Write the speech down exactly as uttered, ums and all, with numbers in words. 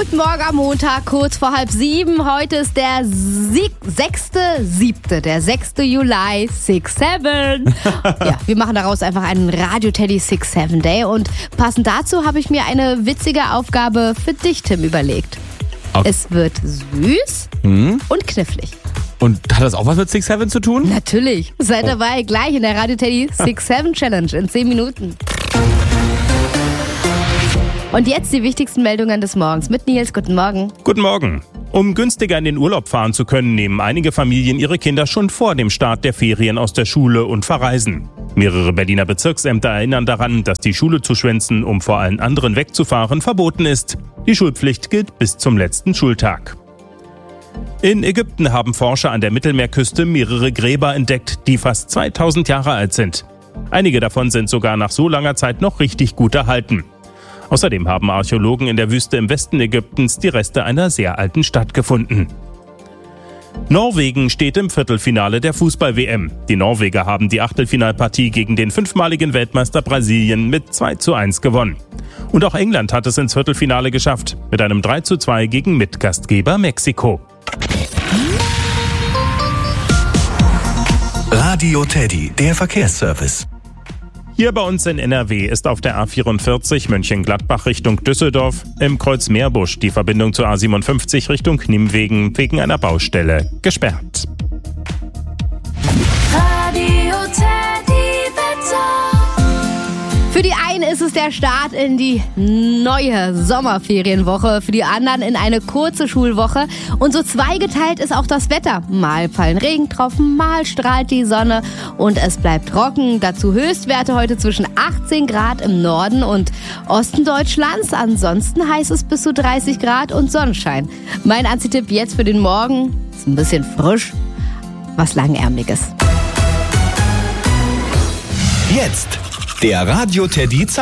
Guten Morgen am Montag, kurz vor halb sieben. Heute ist der sechste siebte, der sechste Juli, six seven. Ja, wir machen daraus einfach einen Radio Teddy six seven Day. Und passend dazu habe ich mir eine witzige Aufgabe für dich, Tim, überlegt. Okay. Es wird süß Mhm. und knifflig. Und hat das auch was mit six seven zu tun? Natürlich. Seid dabei, gleich in der Radio Teddy six seven Challenge in zehn Minuten. Und jetzt die wichtigsten Meldungen des Morgens mit Nils. Guten Morgen. Guten Morgen. Um günstiger in den Urlaub fahren zu können, nehmen einige Familien ihre Kinder schon vor dem Start der Ferien aus der Schule und verreisen. Mehrere Berliner Bezirksämter erinnern daran, dass die Schule zu schwänzen, um vor allen anderen wegzufahren, verboten ist. Die Schulpflicht gilt bis zum letzten Schultag. In Ägypten haben Forscher an der Mittelmeerküste mehrere Gräber entdeckt, die fast zweitausend Jahre alt sind. Einige davon sind sogar nach so langer Zeit noch richtig gut erhalten. Außerdem haben Archäologen in der Wüste im Westen Ägyptens die Reste einer sehr alten Stadt gefunden. Norwegen steht im Viertelfinale der Fußball-W M. Die Norweger haben die Achtelfinalpartie gegen den fünfmaligen Weltmeister Brasilien mit zwei zu eins gewonnen. Und auch England hat es ins Viertelfinale geschafft, mit einem drei zu zwei gegen Mitgastgeber Mexiko. Radio Teddy, der Verkehrsservice. Hier bei uns in N R W ist auf der A vierundvierzig Mönchengladbach Richtung Düsseldorf im Kreuz Meerbusch die Verbindung zur A siebenundfünfzig Richtung Nimwegen wegen einer Baustelle gesperrt. Radio Teddy Wetter. Für die einen ist es der Start in die neue Sommerferienwoche, für die anderen in eine kurze Schulwoche. Und so zweigeteilt ist auch das Wetter. Mal fallen Regentropfen, mal strahlt die Sonne und es bleibt trocken. Dazu Höchstwerte heute zwischen achtzehn Grad im Norden und Osten Deutschlands. Ansonsten heißt es bis zu dreißig Grad und Sonnenschein. Mein Anzitipp jetzt für den Morgen ist ein bisschen frisch, was Langärmliches. Jetzt der Radio Teddy